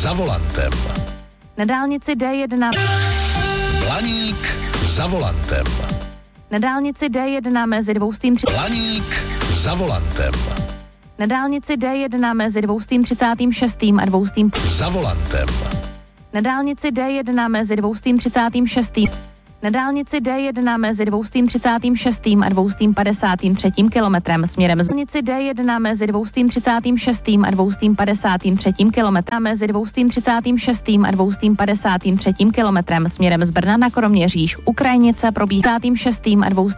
za volantem. Na dálnici D1. Blaník za volantem. Na dálnici D1 mezi Dvoustým. Blaník za volantem. Na dálnici D1 mezi 236. a 200. Za volantem. Na dálnici D1 mezi 236. Na dálnici D1 mezi 236. a 253. kilometrem směrem z dálnici D1 mezi 236. a 253. kilometrem mezi 236. a 253. kilometrem směrem z Brna na Kroměříž u Krajnice probíhá 6. a 200.